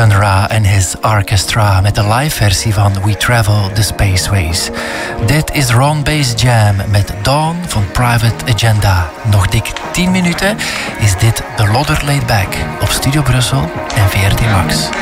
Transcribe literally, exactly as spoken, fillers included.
Sun Ra en his orchestra met de live versie van We Travel the Spaceways. Dit is Ron Bass Jam met Dawn van Private Agenda. Nog dik tien minuten is dit de Lodder Laid Back op Studio Brussel en V R T Max.